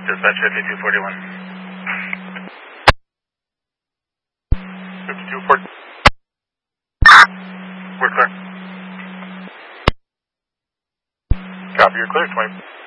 Dispatch 5241. 5240. We're clear. Copy, you're clear, 20.